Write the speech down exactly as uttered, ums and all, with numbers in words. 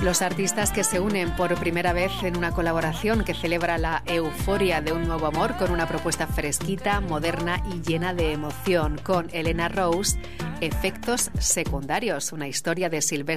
Los artistas que se unen por primera vez en una colaboración que celebra la euforia de un nuevo amor con una propuesta fresquita, moderna y llena de emoción. Con Elena Rose, Efectos secundarios, una historia de Sylvester